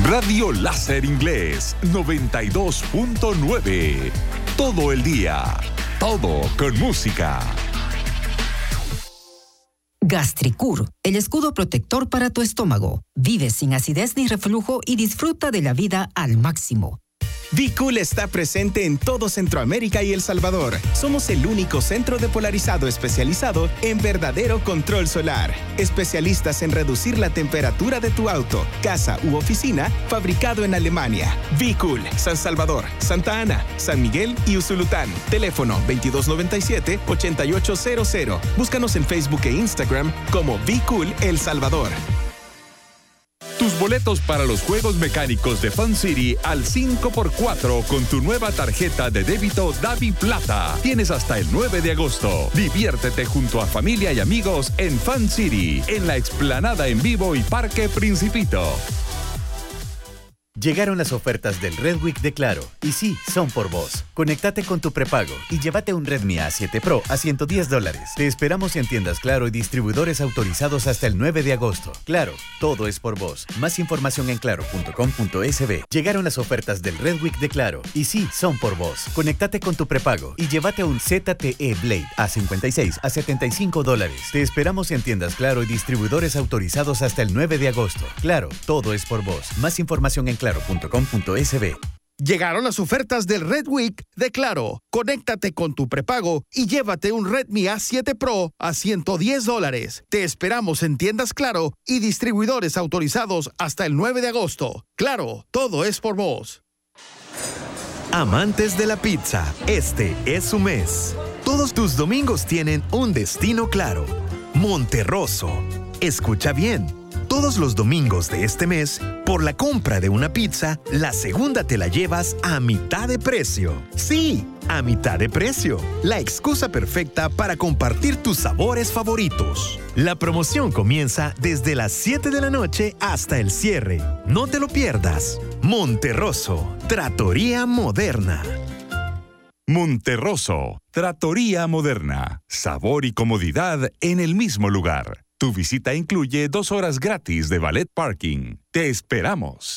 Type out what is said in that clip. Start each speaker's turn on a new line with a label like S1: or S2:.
S1: Radio Láser Inglés 92.9. Todo el día, todo con música.
S2: Gastricur, el escudo protector para tu estómago. Vive sin acidez ni reflujo y disfruta de la vida al máximo.
S3: V-Cool está presente en todo Centroamérica y El Salvador. Somos el único centro depolarizado especializado en verdadero control solar. Especialistas en reducir la temperatura de tu auto, casa u oficina, fabricado en Alemania. V-Cool, San Salvador, Santa Ana, San Miguel y Usulután. Teléfono 2297-8800. Búscanos en Facebook e Instagram como V-Cool El Salvador.
S1: Tus boletos para los Juegos Mecánicos de Fun City al 5x4 con tu nueva tarjeta de débito Davi Plata. Tienes hasta el 9 de agosto. Diviértete junto a familia y amigos en Fun City, en la explanada en vivo y Parque Principito.
S4: Llegaron las ofertas del Red Week de Claro. Y sí, son por vos. Conéctate con tu prepago y llévate un Redmi A7 Pro a $110. Te esperamos en tiendas Claro y distribuidores autorizados hasta el 9 de agosto. Claro, todo es por vos. Más información en claro.com.sb. Llegaron las ofertas del Red Week de Claro. Y sí, son por vos. Conéctate con tu prepago y llévate un ZTE Blade A56 a $75. Te esperamos en tiendas Claro y distribuidores autorizados hasta el 9 de agosto. Claro, todo es por vos. Más información en claro.com.sb.
S5: Llegaron las ofertas del Red Week de Claro. Conéctate con tu prepago y llévate un Redmi A7 Pro a $110. Te esperamos en tiendas Claro y distribuidores autorizados hasta el 9 de agosto. Claro, todo es por vos.
S6: Amantes de la pizza, este es su mes. Todos tus domingos tienen un destino claro. Monterroso. Escucha bien. Todos los domingos de este mes, por la compra de una pizza, la segunda te la llevas a mitad de precio. Sí, a mitad de precio. La excusa perfecta para compartir tus sabores favoritos. La promoción comienza desde las 7 de la noche hasta el cierre. No te lo pierdas. Monterroso, Trattoria Moderna.
S1: Monterroso, Trattoria Moderna. Sabor y comodidad en el mismo lugar. Tu visita incluye 2 horas gratis de valet parking. Te esperamos.